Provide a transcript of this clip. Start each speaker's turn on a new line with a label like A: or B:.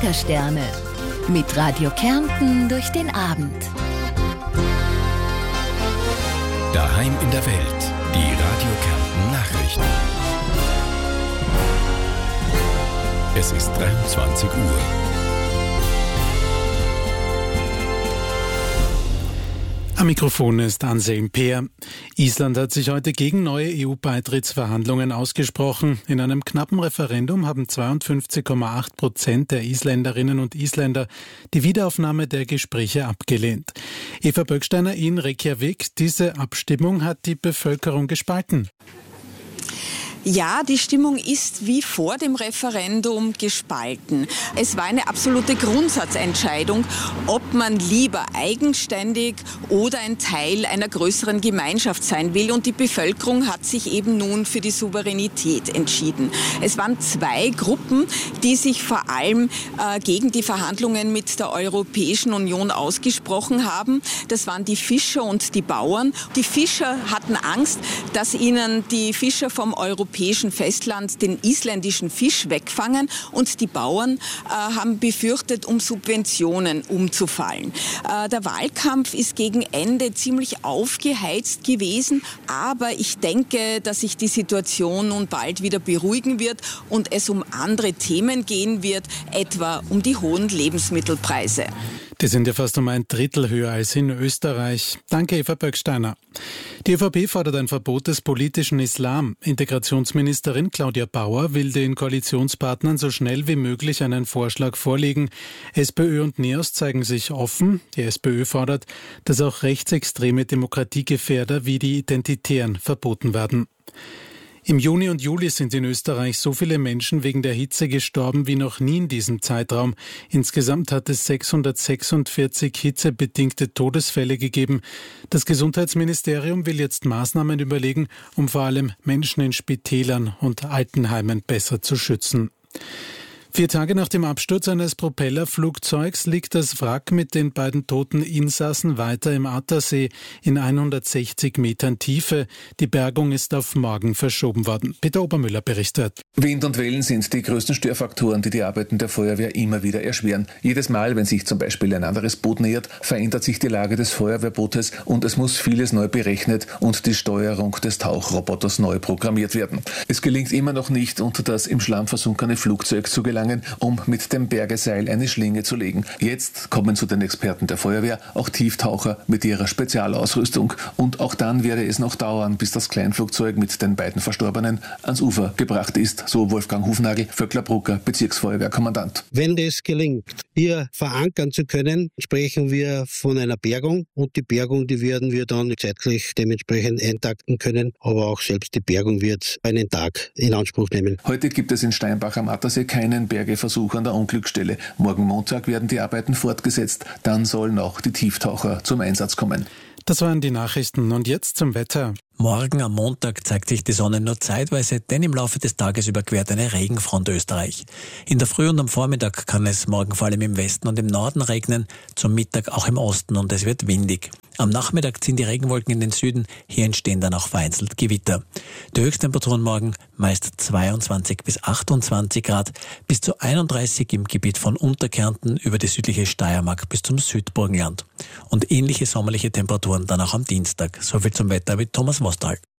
A: Morgensterne mit Radio Kärnten durch den Abend.
B: Daheim in der Welt, die Radio Kärnten Nachrichten. Es ist 23 Uhr.
C: Am Mikrofon ist Anselm Peer. Island hat sich heute gegen neue EU-Beitrittsverhandlungen ausgesprochen. In einem knappen Referendum haben 52,8% der Isländerinnen und Isländer die Wiederaufnahme der Gespräche abgelehnt. Eva Böcksteiner in Reykjavik. Diese Abstimmung hat die Bevölkerung gespalten.
D: Ja, die Stimmung ist wie vor dem Referendum gespalten. Es war eine absolute Grundsatzentscheidung, ob man lieber eigenständig oder ein Teil einer größeren Gemeinschaft sein will. Und die Bevölkerung hat sich eben nun für die Souveränität entschieden. Es waren zwei Gruppen, die sich vor allem gegen die Verhandlungen mit der Europäischen Union ausgesprochen haben. Das waren die Fischer und die Bauern. Die Fischer hatten Angst, dass ihnen die Fischer vom europäischen Festland den isländischen Fisch wegfangen, und die Bauern haben befürchtet, um Subventionen umzufallen. Der Wahlkampf ist gegen Ende ziemlich aufgeheizt gewesen, aber ich denke, dass sich die Situation nun bald wieder beruhigen wird und es um andere Themen gehen wird, etwa um die hohen Lebensmittelpreise.
C: Die sind ja fast um ein Drittel höher als in Österreich. Danke, Eva Böcksteiner. Die ÖVP fordert ein Verbot des politischen Islam. Integrationsministerin Claudia Bauer will den Koalitionspartnern so schnell wie möglich einen Vorschlag vorlegen. SPÖ und NEOS zeigen sich offen. Die SPÖ fordert, dass auch rechtsextreme Demokratiegefährder wie die Identitären verboten werden. Im Juni und Juli sind in Österreich so viele Menschen wegen der Hitze gestorben wie noch nie in diesem Zeitraum. Insgesamt hat es 646 hitzebedingte Todesfälle gegeben. Das Gesundheitsministerium will jetzt Maßnahmen überlegen, um vor allem Menschen in Spitälern und Altenheimen besser zu schützen. 4 Tage nach dem Absturz eines Propellerflugzeugs liegt das Wrack mit den beiden toten Insassen weiter im Attersee in 160 Metern Tiefe. Die Bergung ist auf morgen verschoben worden. Peter Obermüller berichtet.
E: Wind und Wellen sind die größten Störfaktoren, die Arbeiten der Feuerwehr immer wieder erschweren. Jedes Mal, wenn sich zum Beispiel ein anderes Boot nähert, verändert sich die Lage des Feuerwehrbootes und es muss vieles neu berechnet und die Steuerung des Tauchroboters neu programmiert werden. Es gelingt immer noch nicht, unter das im Schlamm versunkene Flugzeug zu gelangen, um mit dem Bergeseil eine Schlinge zu legen. Jetzt kommen zu den Experten der Feuerwehr auch Tieftaucher mit ihrer Spezialausrüstung. Und auch dann werde es noch dauern, bis das Kleinflugzeug mit den beiden Verstorbenen ans Ufer gebracht ist, so Wolfgang Hufnagel, Vöcklerbrucker, Bezirksfeuerwehrkommandant.
F: Wenn es gelingt, hier verankern zu können, sprechen wir von einer Bergung. Und die Bergung, die werden wir dann zeitlich dementsprechend eintakten können. Aber auch selbst die Bergung wird einen Tag in Anspruch nehmen.
E: Heute gibt es in Steinbach am Attersee keinen Bergeversuch an der Unglücksstelle. Morgen Montag werden die Arbeiten fortgesetzt. Dann sollen auch die Tieftaucher zum Einsatz kommen.
C: Das waren die Nachrichten. Und jetzt zum Wetter.
G: Morgen am Montag zeigt sich die Sonne nur zeitweise, denn im Laufe des Tages überquert eine Regenfront Österreich. In der Früh und am Vormittag kann es morgen vor allem im Westen und im Norden regnen, zum Mittag auch im Osten, und es wird windig. Am Nachmittag ziehen die Regenwolken in den Süden, hier entstehen dann auch vereinzelt Gewitter. Die Höchsttemperaturen morgen meist 22 bis 28 Grad, bis zu 31 im Gebiet von Unterkärnten über die südliche Steiermark bis zum Südburgenland. Und ähnliche sommerliche Temperaturen dann auch am Dienstag. Soviel zum Wetter mit Thomas Mostal.